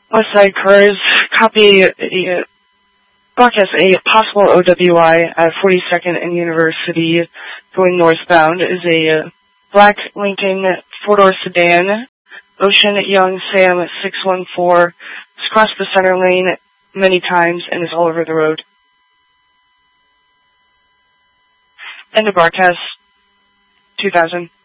West Side Cars, copy broadcast a possible OWI at 42nd and University going northbound is a black Lincoln four-door sedan, Ocean Young Sam 614. It's crossed the center lane many times and is all over the road. End of broadcast, 2000.